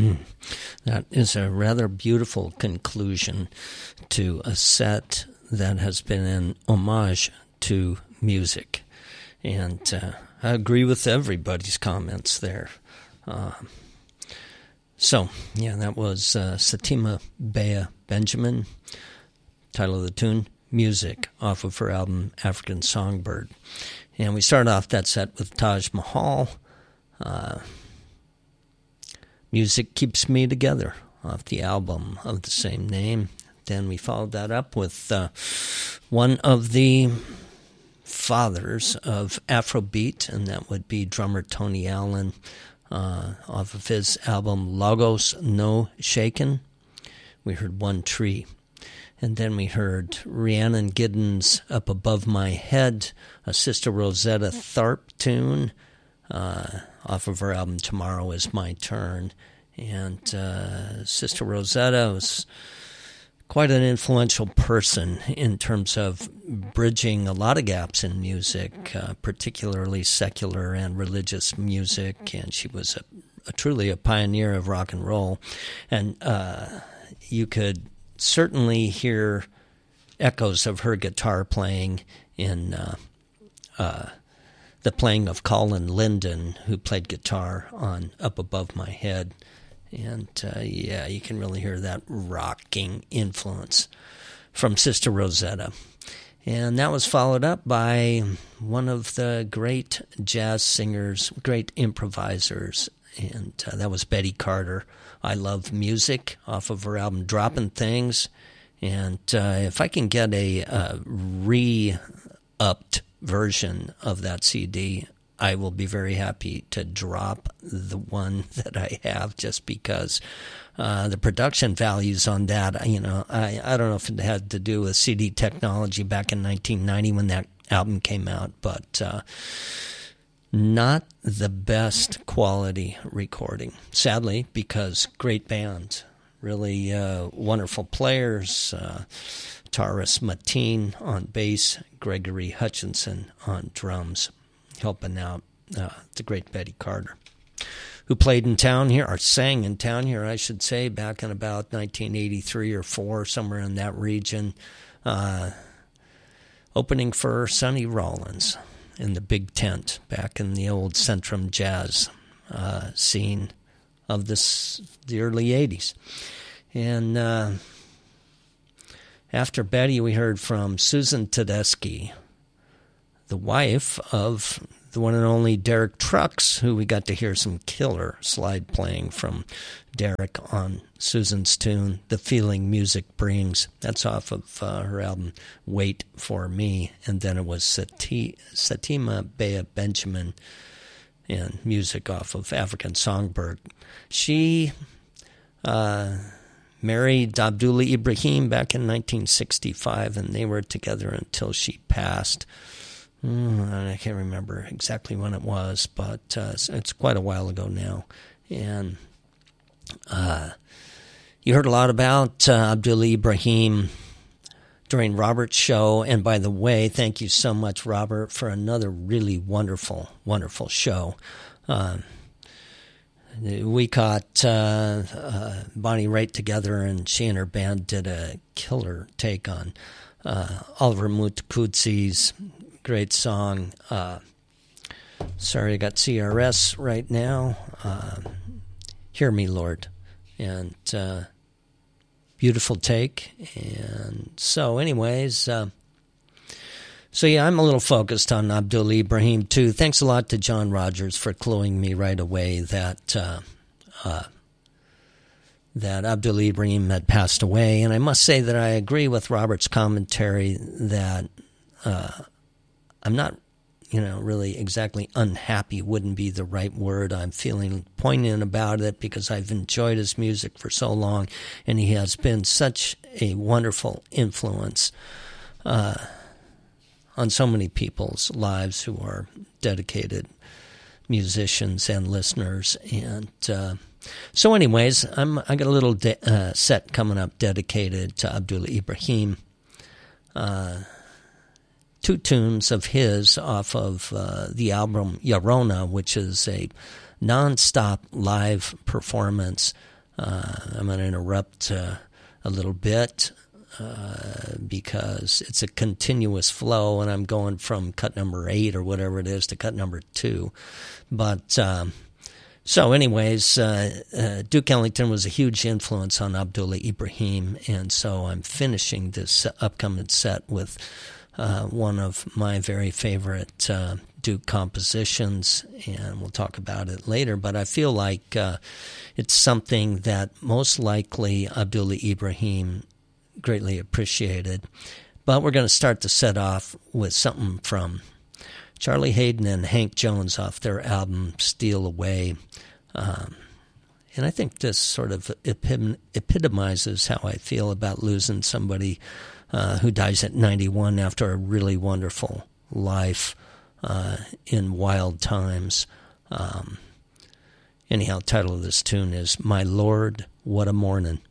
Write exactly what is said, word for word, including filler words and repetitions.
Mm. That is a rather beautiful conclusion to a set that has been an homage to music. And uh, I agree with everybody's comments there. Uh, so, yeah, that was uh, Satima Bea Benjamin. Title of the tune, Music, off of her album African Songbird. And we started off that set with Taj Mahal. Uh, Music Keeps Me Together, off the album of the same name. Then we followed that up with uh, one of the fathers of Afrobeat, and that would be drummer Tony Allen, uh, off of his album Lagos No Shakin'. We heard One Tree. And then we heard Rhiannon Giddens' Up Above My Head, a Sister Rosetta Tharpe tune, uh, off of her album Tomorrow Is My Turn. And uh, Sister Rosetta was quite an influential person in terms of bridging a lot of gaps in music, uh, particularly secular and religious music. And she was a, a truly a pioneer of rock and roll. And uh, you could certainly hear echoes of her guitar playing in uh, uh, the playing of Colin Linden, who played guitar on Up Above My Head. And, uh, yeah, you can really hear that rocking influence from Sister Rosetta. And that was followed up by one of the great jazz singers, great improvisers, and uh, that was Betty Carter. I Love Music, off of her album Droppin' Things. And uh, if I can get a uh, re-upped version of that C D, I will be very happy to drop the one that I have, just because uh, the production values on that, you know, I, I don't know if it had to do with C D technology back in nineteen ninety when that album came out, but uh, not the best quality recording, sadly, because great band, really uh, wonderful players, uh, Taurus Mateen on bass, Gregory Hutchinson on drums, helping out uh, the great Betty Carter, who played in town here, or sang in town here, I should say, back in about nineteen eighty-three or four, somewhere in that region, uh, opening for Sonny Rollins in the Big Tent back in the old Centrum Jazz uh, scene of this, the early eighties. And uh, after Betty, we heard from Susan Tedeschi, the wife of the one and only Derek Trucks, who we got to hear some killer slide playing from Derek on Susan's tune, The Feeling Music Brings. That's off of uh, her album Wait For Me. And then it was Sati- Satima Bea Benjamin and music off of African Songbird. She uh, married Abdullah Ibrahim back in nineteen sixty-five, and they were together until she passed. I can't remember exactly when it was, but uh, it's quite a while ago now. And uh, you heard a lot about uh, Abdullah Ibrahim during Robert's show. And by the way, thank you so much, Robert, for another really wonderful, wonderful show. Uh, we caught uh, uh, Bonnie Raitt together, and she and her band did a killer take on uh, Oliver Mutkutsi's great song. Uh, sorry, I got C R S right now. Uh, Hear Me, Lord. And uh, beautiful take. And so anyways, uh, so yeah, I'm a little focused on Abdullah Ibrahim too. Thanks a lot to John Rogers for cluing me right away that uh, uh, that Abdullah Ibrahim had passed away. And I must say that I agree with Robert's commentary that uh, I'm not, you know, really exactly unhappy wouldn't be the right word. I'm feeling poignant about it because I've enjoyed his music for so long, and he has been such a wonderful influence uh, on so many people's lives who are dedicated musicians and listeners. And uh, so anyways, I'm, I got a little de- uh, set coming up dedicated to Abdullah Ibrahim. Uh Two tunes of his off of uh, the album Yarona, which is a nonstop live performance. Uh, I'm going to interrupt uh, a little bit uh, because it's a continuous flow, and I'm going from cut number eight or whatever it is to cut number two. But um, so anyways, uh, uh, Duke Ellington was a huge influence on Abdullah Ibrahim, and so I'm finishing this upcoming set with uh, one of my very favorite uh, Duke compositions, and we'll talk about it later, but I feel like uh, it's something that most likely Abdullah Ibrahim greatly appreciated. But we're going to start the set off with something from Charlie Haden and Hank Jones off their album Steal Away. Um, and I think this sort of epim- epitomizes how I feel about losing somebody uh, who dies at ninety-one after a really wonderful life uh, in wild times. Um, anyhow, the title of this tune is My Lord, What a Mornin'.